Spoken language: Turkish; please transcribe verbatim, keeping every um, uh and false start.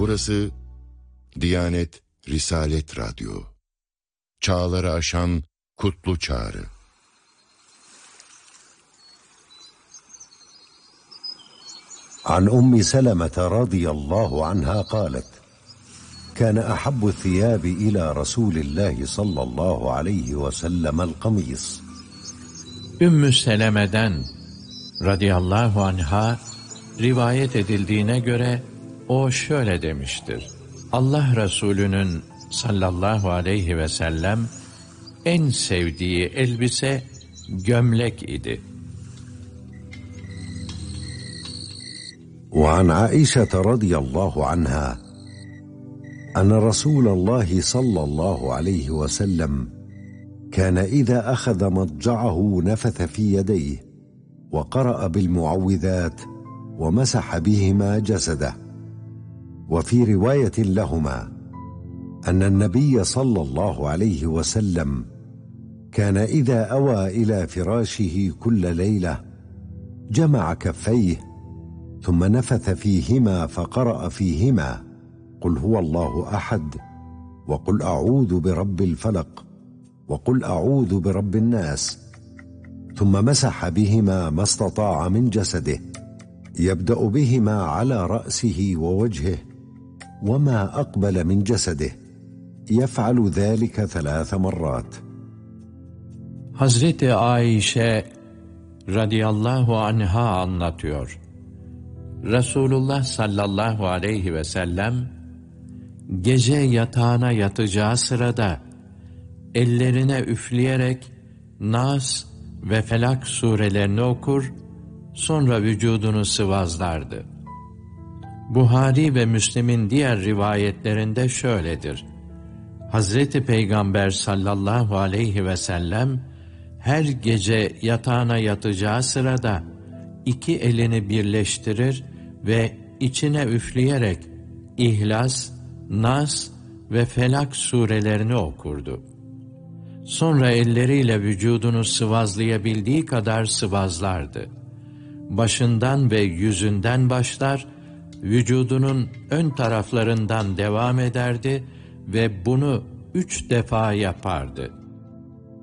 Burası Diyanet Risalet Radyo. Çağları aşan kutlu çağrı. عن أم سلمة رضي الله عنها قالت: كان أحب الثياب إلى رسول الله صلى الله عليه وسلم القميص. Ümmü Seleme'den radıyallahu anha rivayet edildiğine göre o şöyle demiştir: Allah Resulü'nün sallallahu aleyhi ve sellem en sevdiği elbise gömlek idi. وعن عائشة رضي الله عنها أن رسول الله صلى الله عليه وسلم كان إذا أخذ مضجعه نفث في يديه وقرأ بالمعوذات ومسح بهما جسده. وفي رواية لهما أن النبي صلى الله عليه وسلم كان إذا أوى إلى فراشه كل ليلة جمع كفيه ثم نفث فيهما فقرأ فيهما قل هو الله أحد وقل أعوذ برب الفلق وقل أعوذ برب الناس، ثم مسح بهما ما استطاع من جسده يبدأ بهما على رأسه ووجهه وما أقبل من جسده يفعل ذلك ثلاث مرات. Hazreti Ayşe radıyallahu anha anlatıyor. Resulullah sallallahu aleyhi ve sellem gece yatağına yatacağı sırada ellerine üfleyerek Nas ve Felak surelerini okur, sonra vücudunu sıvazlardı. Buhari ve Müslim'in diğer rivayetlerinde şöyledir: Hazreti Peygamber sallallahu aleyhi ve sellem her gece yatağına yatacağı sırada iki elini birleştirir ve içine üfleyerek İhlas, Nas ve Felak surelerini okurdu. Sonra elleriyle vücudunu sıvazlayabildiği kadar sıvazlardı. Başından ve yüzünden başlar, vücudunun ön taraflarından devam ederdi ve bunu üç defa yapardı.